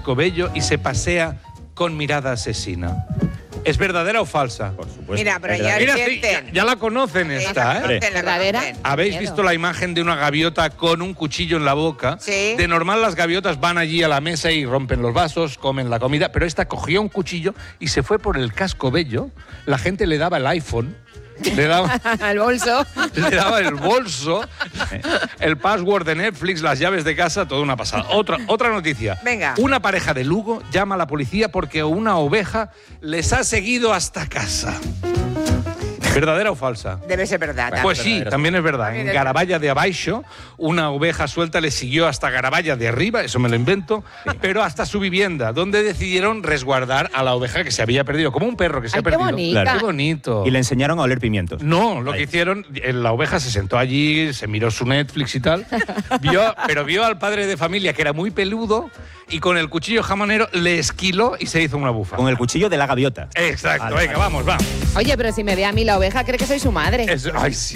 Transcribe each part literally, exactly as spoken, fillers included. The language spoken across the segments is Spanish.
Cascobello y se pasea con mirada asesina. ¿Es verdadera o falsa? Por supuesto. Mira, pero ya, Mira, sí, ya, ya la conocen esta, ¿eh? ¿Verdadera? ¿Habéis Claro. visto la imagen de una gaviota con un cuchillo en la boca? Sí. De normal las gaviotas van allí a la mesa y rompen los vasos, comen la comida, pero esta cogió un cuchillo y se fue por el Cascobello. La gente le daba el iPhone, le daba, Al bolso. le daba el bolso, el password de Netflix, las llaves de casa, toda una pasada. Otra, otra noticia. Venga. Una pareja de Lugo llama a la policía porque una oveja les ha seguido hasta casa. ¿Verdadera o falsa? Debe ser verdad. Pues sí, verdadera. también es verdad. También En es Garaballa de Abaixo, una oveja suelta le siguió hasta Garaballa de arriba, eso me lo invento, pero hasta su vivienda, donde decidieron resguardar a la oveja que se había perdido, como un perro que se Ay, ha qué perdido. bonita. Qué bonito. Y le enseñaron a oler pimientos. No, lo Ahí. que hicieron, eh, la oveja se sentó allí, se miró su Netflix y tal, vio, pero vio al padre de familia que era muy peludo y con el cuchillo jamonero le esquiló y se hizo una bufa. Con el cuchillo de la gaviota. Exacto, Vale, venga, vale. vamos, vamos. Oye, pero si me ve a mí la oveja, cree que soy su madre. Es- ay, sí.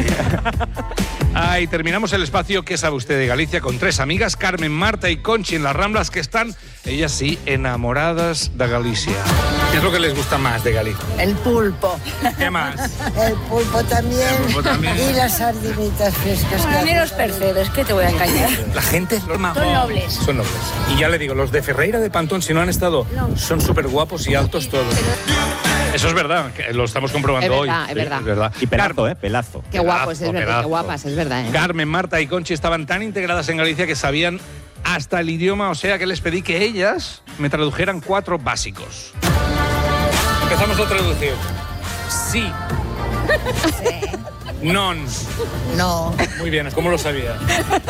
Ay, terminamos el espacio ¿Qué sabe usted de Galicia? Con tres amigas, Carmen, Marta y Conchi en las Ramblas, que están, ellas sí, enamoradas de Galicia. ¿Qué es lo que les gusta más de Galicia? El pulpo, ¿Qué más? el pulpo también, El pulpo también. y las sardinitas frescas. Bueno, a mí que los hacen. percebes, ¿qué te voy a engañar? La gente los majos. Son nobles. Son nobles. Y ya le digo, los de Ferreira de Pantón, si no han estado, son súper guapos y altos todos. Eso es verdad, que lo estamos comprobando Es hoy. verdad, es Sí, verdad. es verdad. Y pelazo, ¿eh? Pelazo. Qué guapos, es Pedazo, verdad, pedazo. qué guapas, es verdad. ¿eh? Carmen, Marta y Conchi estaban tan integradas en Galicia que sabían hasta el idioma, o sea que les pedí que ellas me tradujeran cuatro básicos. Empezamos a traducir. Sí. Non. No, Muy bien, ¿cómo lo sabía?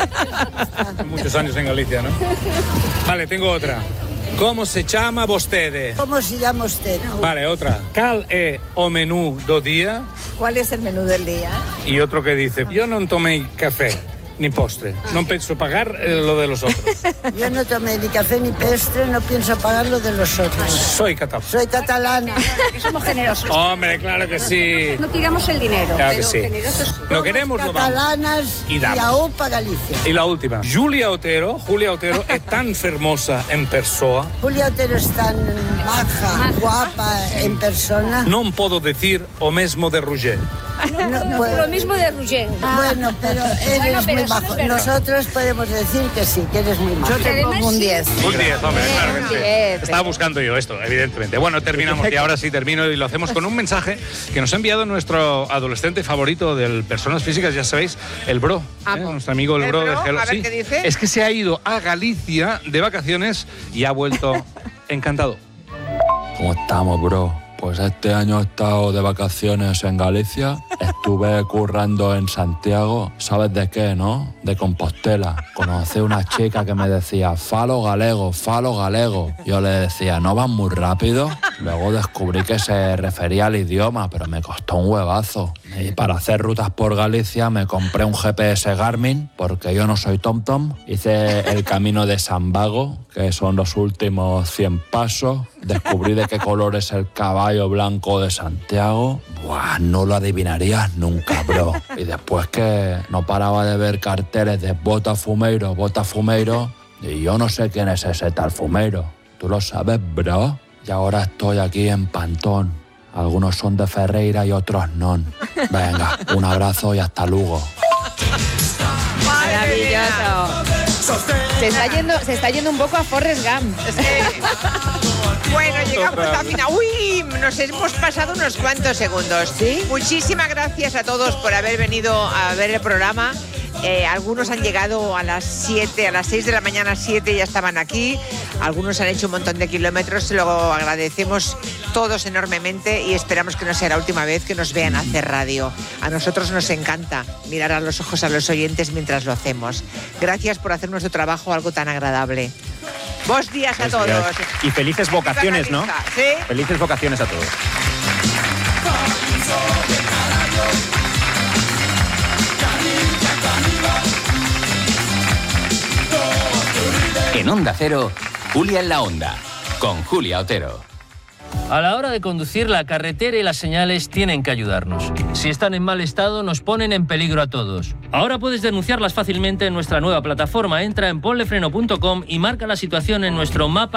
Muchos años en Galicia, ¿no? Vale, tengo otra. ¿Cómo se llama vostede? ¿cómo se llama usted? Vale, otra. ¿Cal é o menú do día? ¿Cuál es el menú del día? Y otro que dice, yo no tomé café ni postre. No pienso pagar eh, lo de los otros. Yo no tomé ni café ni postre, no pienso pagar lo de los otros. Soy catalán. Soy catalana. Que somos generosos. Hombre, claro que sí. No tiramos el dinero, Claro que pero sí. generosos. Lo queremos, lo vamos. Catalanas Y y, damos. a UPA Galicia. Y la última. Julia Otero, Julia Otero es tan hermosa en persona. Julia Otero es tan maja, guapa en persona. Non podo decir o mesmo de Roger. No, No, pues- lo mismo de Roger. Bueno, pero eres Bueno, pero muy eso majo. es verdad. Nosotros podemos decir que sí, que eres muy majo. Yo te pongo un diez. Un diez, hombre, claro que sí. diez. Estaba buscando yo esto, evidentemente. Bueno, terminamos y ahora sí termino y lo hacemos con un mensaje que nos ha enviado nuestro adolescente favorito del Personas Físicas, ya sabéis, el Bro. Ah, ¿eh? Nuestro amigo el, ¿El Bro, Bro? de Gelo. A ver Sí. qué dice. Es que se ha ido a Galicia de vacaciones y ha vuelto encantado. ¿Cómo estamos, bro? Pues este año he estado de vacaciones en Galicia, estuve currando en Santiago, ¿sabes de qué, no? De Compostela. Conocí una chica que me decía, falo galego, falo galego. Yo le decía, ¿no vas muy rápido? Luego descubrí que se refería al idioma, pero me costó un huevazo. Y para hacer rutas por Galicia me compré un G P S Garmin, porque yo no soy TomTom. Hice el camino de San Vago, que son los últimos cien pasos. Descubrí de qué color es el caballo blanco de Santiago. Buah, no lo adivinarías nunca, bro. Y después que no paraba de ver carteles de Bota Fumeiro, Bota Fumeiro, y yo no sé quién es ese tal Fumeiro. ¿Tú lo sabes, bro? Y ahora estoy aquí en Pantón. Algunos son de Ferreira y otros no. Venga, un abrazo y hasta luego. Maravilloso. Se está yendo, se está yendo un poco a Forrest Gump. Bueno, llegamos al final. Uy, nos hemos pasado unos cuantos segundos. ¿Sí? Muchísimas gracias a todos por haber venido a ver el programa. Eh, algunos han llegado a las siete, a las seis de la mañana, siete ya estaban aquí. Algunos han hecho un montón de kilómetros. Se lo agradecemos todos enormemente y esperamos que no sea la última vez que nos vean hacer radio. A nosotros nos encanta mirar a los ojos a los oyentes mientras lo hacemos. Gracias por hacer nuestro trabajo algo tan agradable. Buenos días a todos. Y felices vocaciones, ¿no? ¿Sí? Felices vocaciones a todos. En Onda Cero, Julia en la Onda, con Julia Otero. A la hora de conducir, la carretera y las señales tienen que ayudarnos. Si están en mal estado, nos ponen en peligro a todos. Ahora puedes denunciarlas fácilmente en nuestra nueva plataforma. Entra en ponlefreno punto com y marca la situación en nuestro mapa